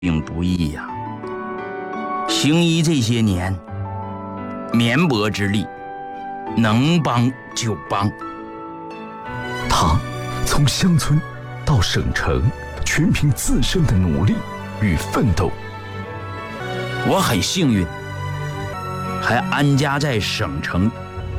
并不易呀。行医这些年，绵薄之力，能帮就帮。 他从乡村到省城，全凭自身的努力与奋斗。 我很幸运，还安家在省城。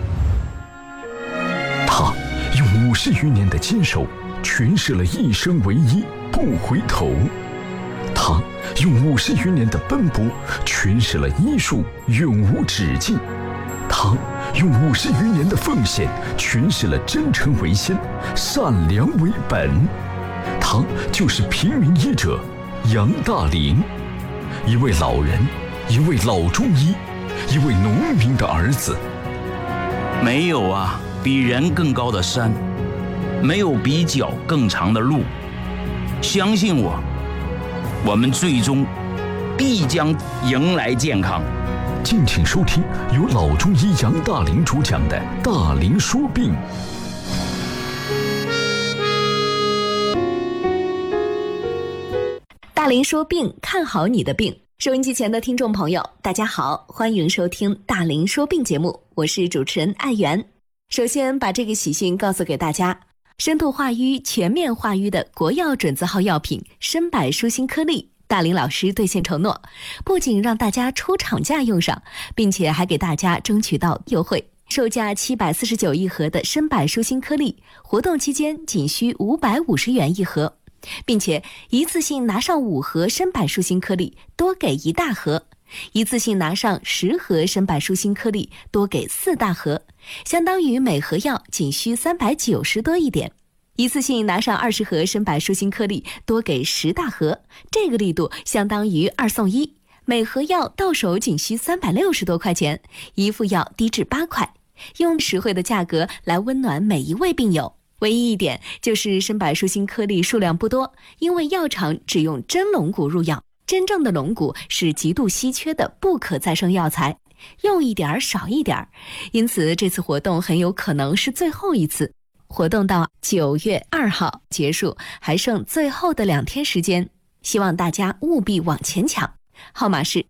他用50余年的坚守，诠释了一生为一，不回头。他用50余年的奔波，诠释了医术永无止境。他用50余年的奉献，诠释了真诚为先，善良为本。他就是平民医者杨大林，一位老人，一位老中医，一位农民的儿子。 没有啊，比人更高的山，没有比脚更长的路。相信我，我们最终必将迎来健康。 敬请收听由老中医杨大林主讲的《大林说病》。 大林说病，看好你的病。收音机前的听众朋友，大家好，欢迎收听大林说病节目，我是主持人艾媛。首先把这个喜讯告诉给大家，深度化瘀、全面化瘀的国药准字号药品参柏舒心颗粒，大林老师兑现承诺，不仅让大家出厂价用上，并且还给大家争取到优惠。售价749一盒的参柏舒心颗粒，活动期间仅需550元一盒，并且一次性拿上5盒参柏舒心颗粒，多给1大盒；一次性拿上10盒参柏舒心颗粒，多给4大盒，相当于每盒药仅需390多一点。一次性拿上20盒参柏舒心颗粒，多给10大盒，这个力度相当于2送1，每盒药到手仅需360多块钱，一副药低至8块，用实惠的价格来温暖每一位病友。唯一一点就是参柏舒心颗粒数量不多，因为药厂只用真龙骨入药，真正的龙骨是极度稀缺的不可再生药材，用一点少一点，因此这次活动很有可能是最后一次。活动到9月2号结束，还剩最后的2天时间，希望大家务必往前抢。号码是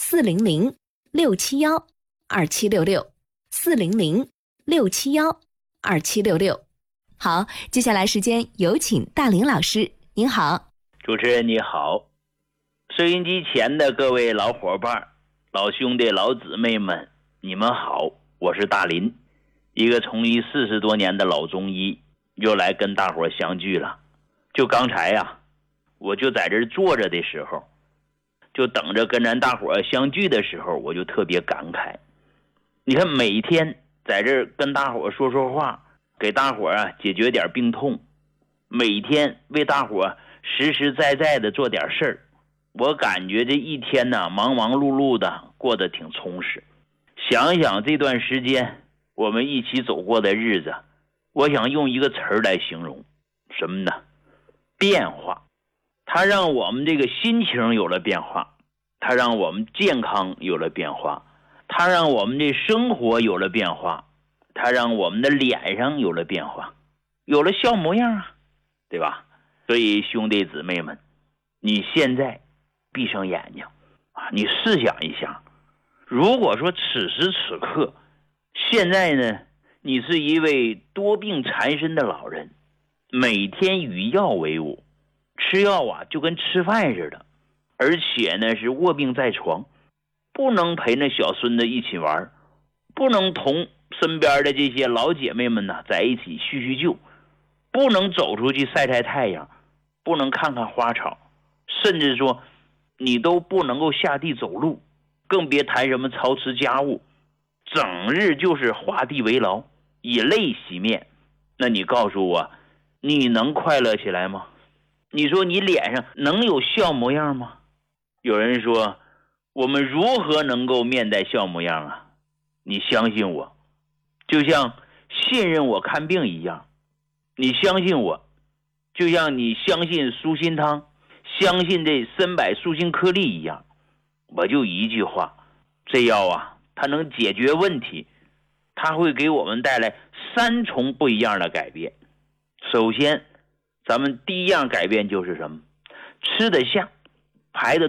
400-671-2766，400-671-2766。好，接下来时间有请大林老师。您好。 主持人你好，收音机前的各位老伙伴、老兄弟、老姊妹们，你们好，我是大林，一个从医40多年的老中医，又来跟大伙相聚了。就刚才呀，我就在这坐着的时候，就等着跟咱大伙相聚的时候，我就特别感慨。你看每天在这跟大伙说说话，给大伙解决点病痛，每天为大伙实实在在的做点事儿，我感觉这一天呢，忙忙碌碌的过得挺充实。想一想这段时间我们一起走过的日子，我想用一个词儿来形容，什么呢？变化。它让我们这个心情有了变化，它让我们健康有了变化，它让我们这生活有了变化，它让我们的脸上有了变化，有了笑模样啊，对吧？所以兄弟姊妹们，你现在闭上眼睛啊，你试想一下，如果说此时此刻，现在呢，你是一位多病缠身的老人，每天与药为伍，吃药啊就跟吃饭似的，而且呢是卧病在床，不能陪那小孙子一起玩，不能同身边的这些老姐妹们呢在一起叙叙旧，不能走出去晒晒太阳，不能看看花草，甚至说你都不能够下地走路，更别谈什么操持家务，整日就是画地为牢，以泪洗面。那你告诉我，你能快乐起来吗？你说你脸上能有笑模样吗？有人说，我们如何能够面带笑模样啊？你相信我，就像信任我看病一样，你相信我，就像你相信舒心汤，相信这参柏舒心颗粒一样。我就一句话，这药啊，它能解决问题，它会给我们带来3重不一样的改变。首先，咱们第一样改变就是什么？吃得下。 排的